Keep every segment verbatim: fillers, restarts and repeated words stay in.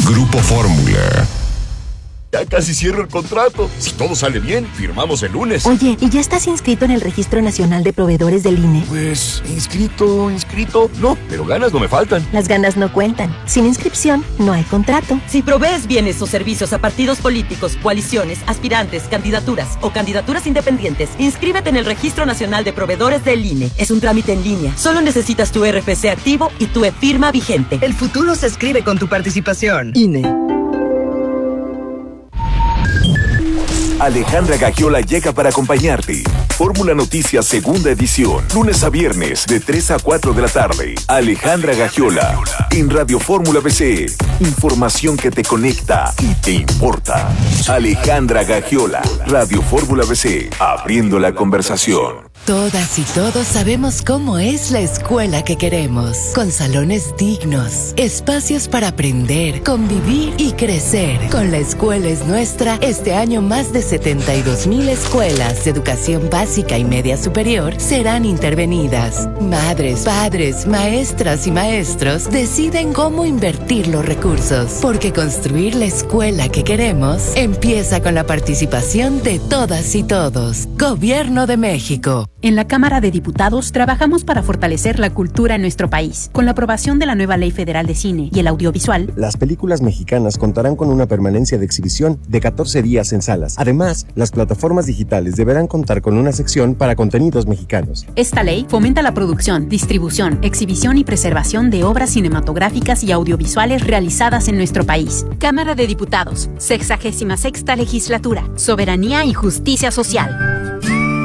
Grupo Fórmula. Ya casi cierro el contrato. Si todo sale bien, firmamos el lunes. Oye, ¿y ya estás inscrito en el Registro Nacional de Proveedores del I N E? Pues, inscrito, inscrito. No, pero ganas no me faltan. Las ganas no cuentan. Sin inscripción, no hay contrato. Si provees bienes o servicios a partidos políticos, coaliciones, aspirantes, candidaturas o candidaturas independientes, inscríbete en el Registro Nacional de Proveedores del I N E. Es un trámite en línea. Solo necesitas tu R F C activo y tu e-firma vigente. El futuro se escribe con tu participación. I N E. Alejandra Gagiola llega para acompañarte. Fórmula Noticias Segunda Edición. Lunes a viernes de tres a cuatro de la tarde. Alejandra Gagiola en Radio Fórmula B C. Información que te conecta y te importa. Alejandra Gagiola. Radio Fórmula B C. Abriendo la conversación. Todas y todos sabemos cómo es la escuela que queremos, con salones dignos, espacios para aprender, convivir y crecer. Con La Escuela es Nuestra, este año más de setenta y dos mil escuelas de educación básica y media superior serán intervenidas. Madres, padres, maestras y maestros deciden cómo invertir los recursos, porque construir la escuela que queremos empieza con la participación de todas y todos. Gobierno de México. En la Cámara de Diputados trabajamos para fortalecer la cultura en nuestro país. Con la aprobación de la nueva Ley Federal de Cine y el audiovisual, las películas mexicanas contarán con una permanencia de exhibición de catorce días en salas. Además, las plataformas digitales deberán contar con una sección para contenidos mexicanos. Esta ley fomenta la producción, distribución, exhibición y preservación de obras cinematográficas y audiovisuales realizadas en nuestro país. Cámara de Diputados, sexagésima sexta legislatura, soberanía y justicia social.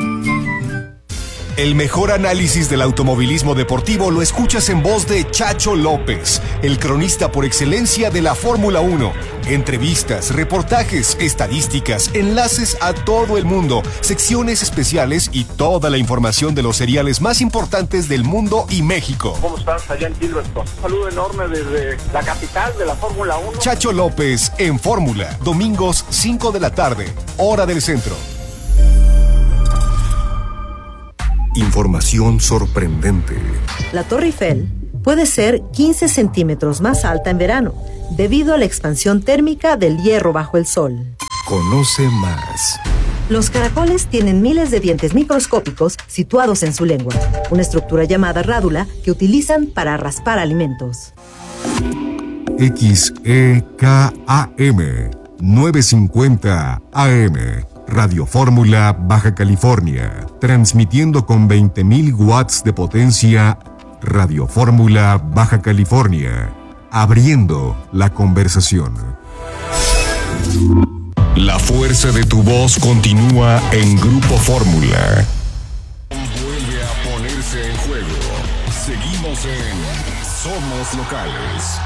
El mejor análisis del automovilismo deportivo lo escuchas en voz de Chacho López, el cronista por excelencia de la Fórmula uno. Entrevistas, reportajes, estadísticas, enlaces a todo el mundo, secciones especiales y toda la información de los seriales más importantes del mundo y México. ¿Cómo estás allá en Silverstone? Un saludo enorme desde la capital de la Fórmula uno. Chacho López en Fórmula, domingos cinco de la tarde, hora del centro. Información sorprendente. La Torre Eiffel puede ser quince centímetros más alta en verano, debido a la expansión térmica del hierro bajo el sol. Conoce más. Los caracoles tienen miles de dientes microscópicos situados en su lengua, una estructura llamada rádula que utilizan para raspar alimentos. X E K A M novecientos cincuenta A M Radio Fórmula, Baja California, transmitiendo con veinte mil watts de potencia. Radio Fórmula, Baja California, abriendo la conversación. La fuerza de tu voz continúa en Grupo Fórmula. Vuelve a ponerse en juego. Seguimos en Somos Locales.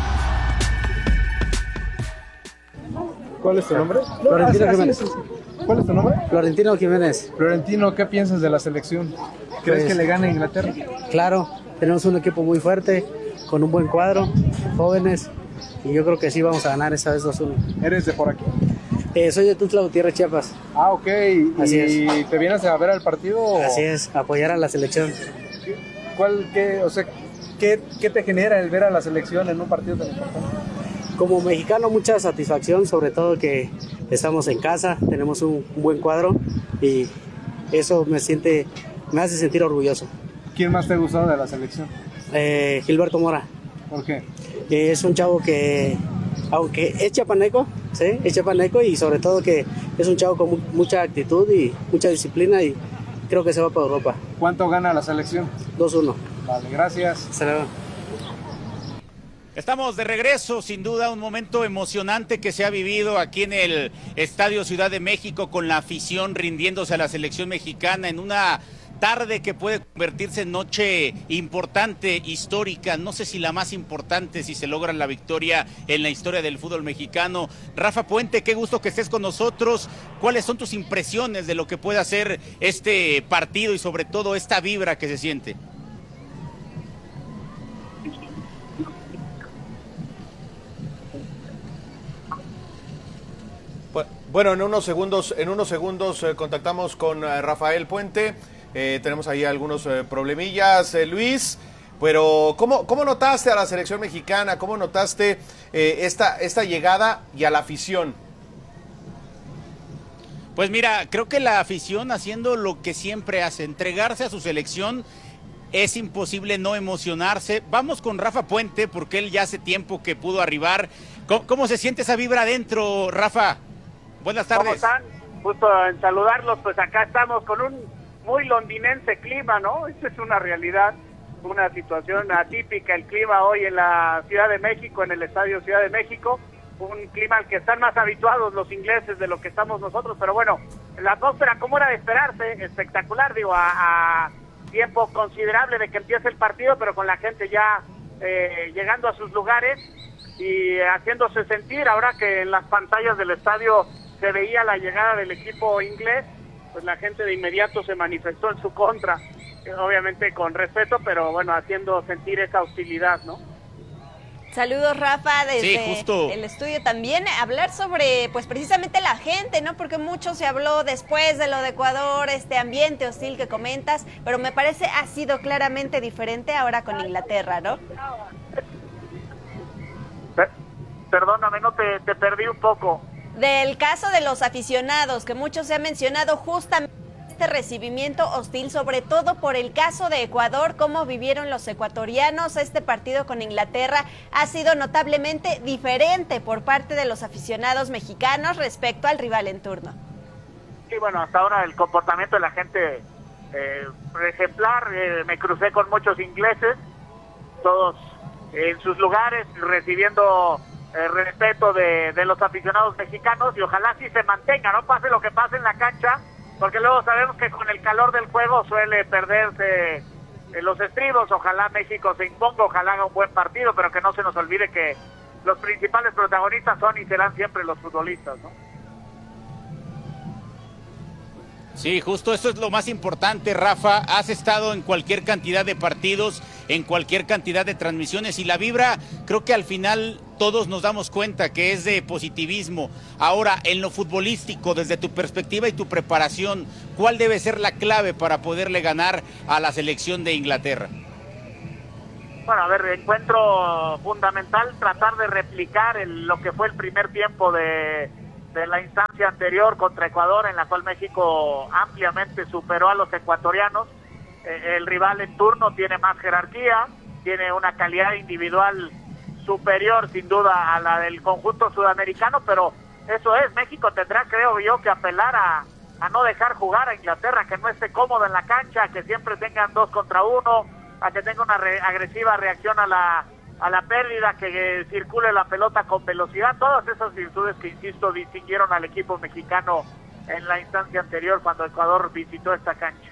¿Cuál es tu nombre? Florentino Jiménez. ¿Cuál es tu nombre? Florentino Jiménez. Florentino, ¿qué piensas de la selección? ¿Crees Pues, que le gane a Inglaterra? Claro, tenemos un equipo muy fuerte, con un buen cuadro, jóvenes, y yo creo que sí vamos a ganar esa vez dos uno. ¿Eres de por aquí? Eh, soy de Tuxtla Gutiérrez, Chiapas. Ah, ok. Así ¿Y es. te vienes a ver al partido? O... Así es, apoyar a la selección. ¿Cuál, qué, o sea, qué, qué te genera el ver a la selección en un partido tan importante? Como mexicano, mucha satisfacción, sobre todo que estamos en casa, tenemos un, un buen cuadro y eso me siente, me hace sentir orgulloso. ¿Quién más te ha gustado de la selección? Eh, Gilberto Mora. ¿Por qué? Eh, es un chavo que, aunque es chapaneco, ¿sí? Es chapaneco y sobre todo que es un chavo con mu- mucha actitud y mucha disciplina y creo que se va para Europa. ¿Cuánto gana la selección? dos uno. Vale, gracias. Hasta luego. Estamos de regreso, sin duda un momento emocionante que se ha vivido aquí en el Estadio Ciudad de México con la afición rindiéndose a la selección mexicana en una tarde que puede convertirse en noche importante, histórica, no sé si la más importante si se logra la victoria en la historia del fútbol mexicano. Rafa Puente, qué gusto que estés con nosotros. ¿Cuáles son tus impresiones de lo que puede hacer este partido y sobre todo esta vibra que se siente? Bueno, en unos segundos, en unos segundos eh, contactamos con eh, Rafael Puente. Eh, tenemos ahí algunos eh, problemillas. Eh, Luis, pero ¿cómo, cómo notaste a la selección mexicana? ¿Cómo notaste eh, esta, esta llegada y a la afición? Pues mira, creo que la afición haciendo lo que siempre hace, entregarse a su selección, es imposible no emocionarse. Vamos con Rafa Puente, porque él ya hace tiempo que pudo arribar. ¿Cómo, cómo se siente esa vibra adentro, Rafa? Buenas tardes. ¿Cómo están? Gusto en saludarlos. Pues acá estamos con un muy londinense clima, ¿no? Esta es una realidad, una situación atípica, el clima hoy en la Ciudad de México, en el Estadio Ciudad de México. Un clima al que están más habituados los ingleses de lo que estamos nosotros, pero bueno, la atmósfera, como era de esperarse, espectacular, digo, a, a tiempo considerable de que empiece el partido, pero con la gente ya eh, llegando a sus lugares y haciéndose sentir. Ahora que en las pantallas del estadio se veía la llegada del equipo inglés, pues la gente de inmediato se manifestó en su contra, obviamente con respeto, pero bueno, haciendo sentir esa hostilidad, ¿no? Saludos, Rafa, desde sí, justo. el estudio también. Hablar sobre, pues precisamente la gente, ¿no? Porque mucho se habló después de lo de Ecuador, este ambiente hostil que comentas, pero me parece ha sido claramente diferente ahora con Inglaterra, ¿no? Perdóname, no te, te perdí un poco. Del caso de los aficionados, que mucho se ha mencionado justamente este recibimiento hostil, sobre todo por el caso de Ecuador, cómo vivieron los ecuatorianos este partido con Inglaterra, ha sido notablemente diferente por parte de los aficionados mexicanos respecto al rival en turno. Sí, bueno, hasta ahora el comportamiento de la gente eh, ejemplar, eh, me crucé con muchos ingleses, todos en sus lugares, recibiendo eh, respeto de, de los aficionados mexicanos, y ojalá sí se mantenga, no pase lo que pase en la cancha, porque luego sabemos que con el calor del juego suele perderse eh, los estribos. Ojalá México se imponga, ojalá haga un buen partido, pero que no se nos olvide que los principales protagonistas son y serán siempre los futbolistas, ¿no? Sí, justo eso es lo más importante, Rafa. Has estado en cualquier cantidad de partidos, en cualquier cantidad de transmisiones, y la vibra, creo que al final todos nos damos cuenta que es de positivismo. Ahora, en lo futbolístico, desde tu perspectiva y tu preparación, ¿cuál debe ser la clave para poderle ganar a la selección de Inglaterra? Bueno, a ver, encuentro fundamental tratar de replicar el, lo que fue el primer tiempo de... de la instancia anterior contra Ecuador, en la cual México ampliamente superó a los ecuatorianos. Eh, el rival en turno tiene más jerarquía, tiene una calidad individual superior sin duda a la del conjunto sudamericano, pero eso es, México tendrá, creo yo, que apelar a, a no dejar jugar a Inglaterra, que no esté cómodo en la cancha, que siempre tengan dos contra uno, a que tenga una re- agresiva reacción a la a la pérdida, que eh, circule la pelota con velocidad, todas esas virtudes que, insisto, distinguieron al equipo mexicano en la instancia anterior cuando Ecuador visitó esta cancha.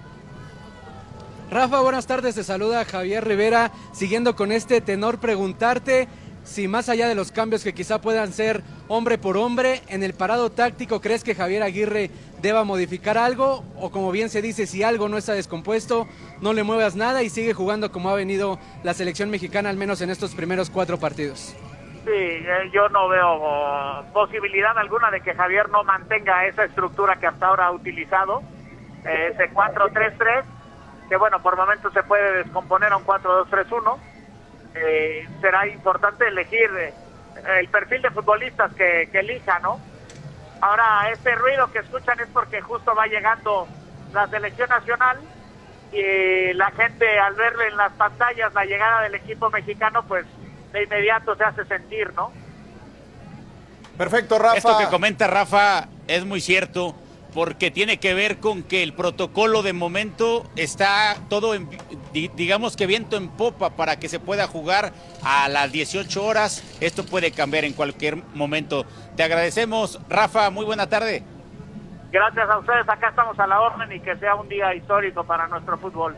Rafa, buenas tardes, te saluda Javier Rivera, siguiendo con este tenor, preguntarte si más allá de los cambios que quizá puedan ser hombre por hombre, en el parado táctico, ¿crees que Javier Aguirre deba modificar algo? O como bien se dice, si algo no está descompuesto, no le muevas nada y sigue jugando como ha venido la selección mexicana, al menos en estos primeros cuatro partidos. Sí, eh, yo no veo uh, posibilidad alguna de que Javier no mantenga esa estructura que hasta ahora ha utilizado, eh, ese cuatro tres tres, que bueno, por momentos se puede descomponer a un cuatro dos tres uno. Eh, será importante elegir eh, el perfil de futbolistas que, que elija, ¿no? Ahora, este ruido que escuchan es porque justo va llegando la selección nacional y la gente, al verle en las pantallas la llegada del equipo mexicano, pues de inmediato se hace sentir, ¿no? Perfecto, Rafa. Esto que comenta Rafa es muy cierto, porque tiene que ver con que el protocolo de momento está todo, en, digamos que viento en popa para que se pueda jugar a las dieciocho horas. Esto puede cambiar en cualquier momento. Te agradecemos, Rafa, muy buena tarde. Gracias a ustedes, acá estamos a la orden y que sea un día histórico para nuestro fútbol.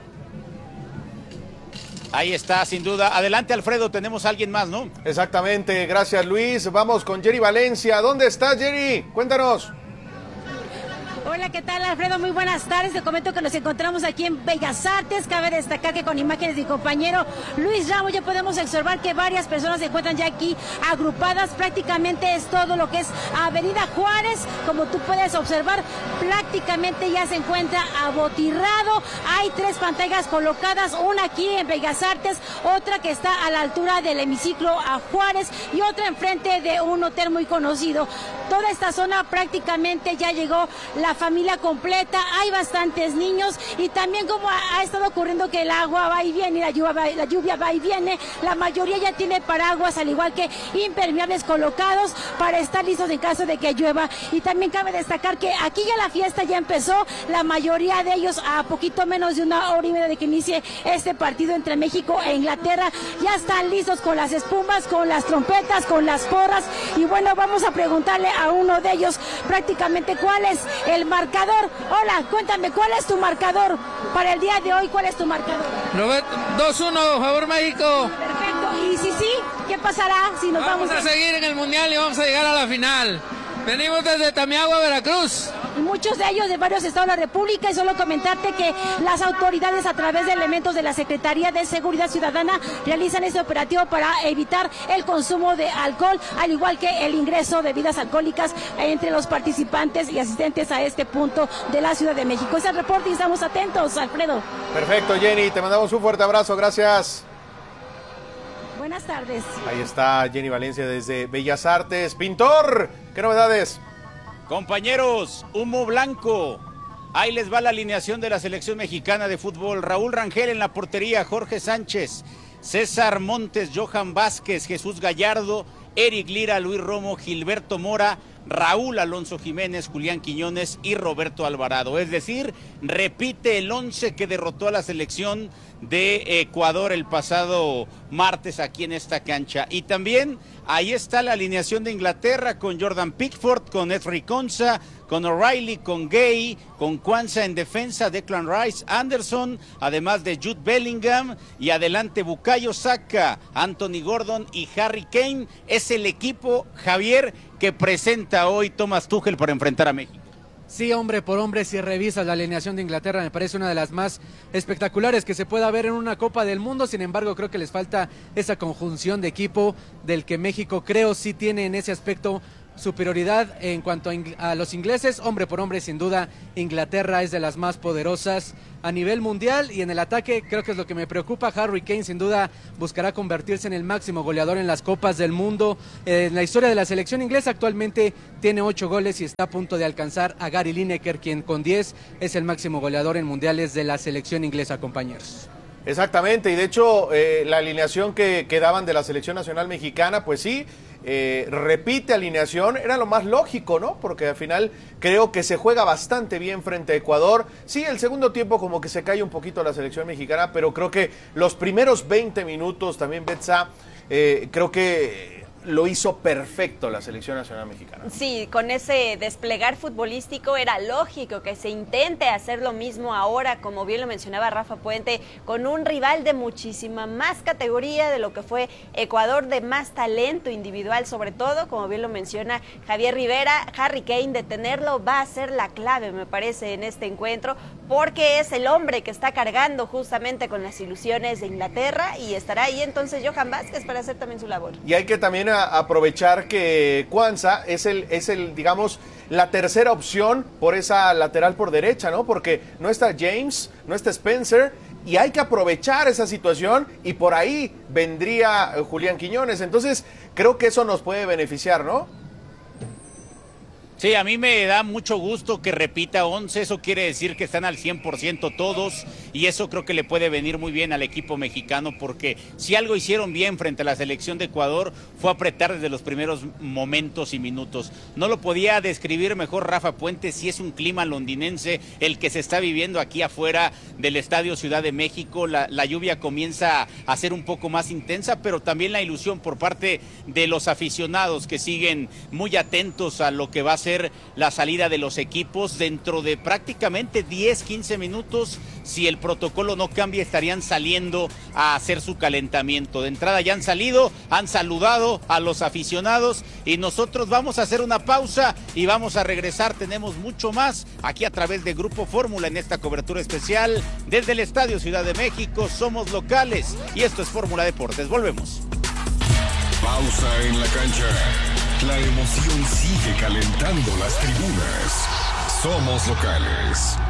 Ahí está, sin duda. Adelante, Alfredo, tenemos a alguien más, ¿no? Exactamente, gracias, Luis. Vamos con Jerry Valencia. ¿Dónde estás, Jerry? Cuéntanos. Hola, Hola, ¿qué tal, Alfredo? Muy buenas tardes. Te comento que nos encontramos aquí en Bellas Artes. Cabe destacar que con imágenes de mi compañero Luis Ramos ya podemos observar que varias personas se encuentran ya aquí agrupadas. Prácticamente es todo lo que es Avenida Juárez. Como tú puedes observar, prácticamente ya se encuentra abotirrado. Hay tres pantallas colocadas, una aquí en Bellas Artes, otra que está a la altura del hemiciclo a Juárez y otra enfrente de un hotel muy conocido. Toda esta zona prácticamente ya llegó la familia completa, hay bastantes niños y también como ha, ha estado ocurriendo que el agua va y viene, la lluvia, va, la lluvia va y viene, la mayoría ya tiene paraguas, al igual que impermeables colocados para estar listos en caso de que llueva. Y también cabe destacar que aquí ya la fiesta ya empezó, la mayoría de ellos a poquito menos de una hora y media de que inicie este partido entre México e Inglaterra, ya están listos con las espumas, con las trompetas, con las porras. Y bueno, vamos a preguntarle a uno de ellos prácticamente cuál es el marcador. Hola, cuéntame, ¿cuál es tu marcador para el día de hoy? ¿Cuál es tu marcador? dos uno, favor México. Perfecto. Y si sí, ¿qué pasará si nos vamos? Vamos a seguir en el Mundial y vamos a llegar a la final. Venimos desde Tamiagua, Veracruz. Y muchos de ellos de varios estados de la República, y solo comentarte que las autoridades a través de elementos de la Secretaría de Seguridad Ciudadana realizan este operativo para evitar el consumo de alcohol, al igual que el ingreso de bebidas alcohólicas entre los participantes y asistentes a este punto de la Ciudad de México. Ese es el reporte y estamos atentos, Alfredo. Perfecto, Jenny, te mandamos un fuerte abrazo, gracias. Buenas tardes. Ahí está Jenny Valencia desde Bellas Artes. Pintor, ¿qué novedades? Compañeros, humo blanco. Ahí les va la alineación de la selección mexicana de fútbol. Raúl Rangel en la portería, Jorge Sánchez, César Montes, Johan Vázquez, Jesús Gallardo, Eric Lira, Luis Romo, Gilberto Mora, Raúl Alonso Jiménez, Julián Quiñones y Roberto Alvarado. Es decir, repite el once que derrotó a la selección de Ecuador el pasado martes aquí en esta cancha. Y también ahí está la alineación de Inglaterra con Jordan Pickford, con Ezri Konsa, con O'Reilly, con Gay, con Kwanzaa en defensa, Declan Rice, Anderson, además de Jude Bellingham y adelante Bukayo Saka, Anthony Gordon y Harry Kane. Es el equipo, Javier, que presenta hoy Thomas Tuchel para enfrentar a México. Sí, hombre por hombre, si revisas la alineación de Inglaterra, me parece una de las más espectaculares que se pueda ver en una Copa del Mundo. Sin embargo, creo que les falta esa conjunción de equipo del que México creo sí tiene en ese aspecto superioridad en cuanto a, a los ingleses. Hombre por hombre, sin duda, Inglaterra es de las más poderosas a nivel mundial, y en el ataque creo que es lo que me preocupa. Harry Kane sin duda buscará convertirse en el máximo goleador en las Copas del Mundo. Eh, en la historia de la selección inglesa actualmente tiene ocho goles y está a punto de alcanzar a Gary Lineker, quien con diez es el máximo goleador en mundiales de la selección inglesa, compañeros. Exactamente, y de hecho eh, la alineación que, que daban de la selección nacional mexicana, pues sí, eh, repite alineación, era lo más lógico, ¿no? Porque al final creo que se juega bastante bien frente a Ecuador. Sí, el segundo tiempo como que se cae un poquito la selección mexicana, pero creo que los primeros veinte minutos también, Betsa, eh, creo que lo hizo perfecto la selección nacional mexicana. Sí, con ese desplegar futbolístico era lógico que se intente hacer lo mismo ahora, como bien lo mencionaba Rafa Puente, con un rival de muchísima más categoría de lo que fue Ecuador, de más talento individual sobre todo, como bien lo menciona Javier Rivera. Harry Kane, de tenerlo va a ser la clave, me parece, en este encuentro, porque es el hombre que está cargando justamente con las ilusiones de Inglaterra, y estará ahí entonces Johan Vázquez para hacer también su labor. Y hay que también a aprovechar que Kwanzaa es el, es el, digamos, la tercera opción por esa lateral por derecha, ¿no? Porque no está James, no está Spencer, y hay que aprovechar esa situación, y por ahí vendría Julián Quiñones. Entonces, creo que eso nos puede beneficiar, ¿no? Sí, a mí me da mucho gusto que repita once, eso quiere decir que están al cien por ciento todos, y eso creo que le puede venir muy bien al equipo mexicano, porque si algo hicieron bien frente a la selección de Ecuador fue apretar desde los primeros momentos y minutos. No lo podía describir mejor Rafa Puente, si es un clima londinense el que se está viviendo aquí afuera del Estadio Ciudad de México. La, la lluvia comienza a ser un poco más intensa, pero también la ilusión por parte de los aficionados que siguen muy atentos a lo que va a ser conocer la salida de los equipos. Dentro de prácticamente diez, quince minutos, si el protocolo no cambia, estarían saliendo a hacer su calentamiento. De entrada ya han salido, han saludado a los aficionados y nosotros vamos a hacer una pausa y vamos a regresar. Tenemos mucho más aquí a través de Grupo Fórmula en esta cobertura especial desde el Estadio Ciudad de México. Somos locales y esto es Fórmula Deportes. Volvemos. Pausa en la cancha. La emoción sigue calentando las tribunas. Somos locales.